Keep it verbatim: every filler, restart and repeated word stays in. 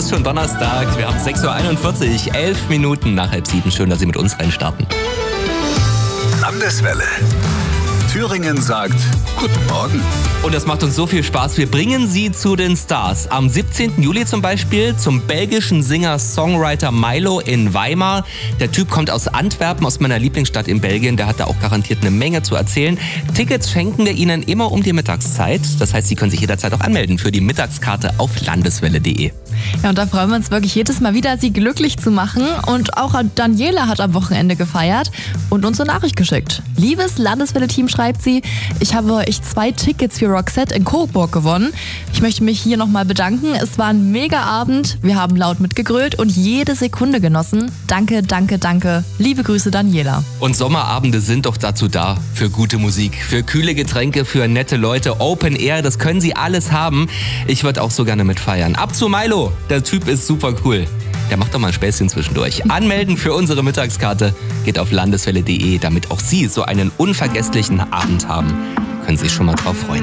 ist schon Donnerstag. Wir haben sechs Uhr einundvierzig, elf Minuten nach halb sieben. Schön, dass Sie mit uns reinstarten. Landeswelle. Thüringen sagt Guten Morgen. Und das macht uns so viel Spaß. Wir bringen Sie zu den Stars. Am siebzehnten Juli zum Beispiel zum belgischen Singer-Songwriter Milo in Weimar. Der Typ kommt aus Antwerpen, aus meiner Lieblingsstadt in Belgien. Der hat da auch garantiert eine Menge zu erzählen. Tickets schenken wir Ihnen immer um die Mittagszeit. Das heißt, Sie können sich jederzeit auch anmelden für die Mittagskarte auf landeswelle punkt de. Ja, und da freuen wir uns wirklich jedes Mal wieder, Sie glücklich zu machen. Und auch Daniela hat am Wochenende gefeiert und uns eine Nachricht geschickt. Liebes Landeswelle-Team, schreibt sie, ich habe euch zwei Tickets für Roxette in Coburg gewonnen. Ich möchte mich hier nochmal bedanken. Es war ein mega Abend. Wir haben laut mitgegrölt und jede Sekunde genossen. Danke, danke, danke. Liebe Grüße, Daniela. Und Sommerabende sind doch dazu da. Für gute Musik, für kühle Getränke, für nette Leute, Open Air. Das können Sie alles haben. Ich würde auch so gerne mitfeiern. Ab zu Milo. Der Typ ist super cool. Der macht doch mal ein Späßchen zwischendurch. Anmelden für unsere Mittagskarte geht auf landeswelle punkt de, damit auch Sie so einen unvergesslichen Abend haben. Können Sie sich schon mal drauf freuen.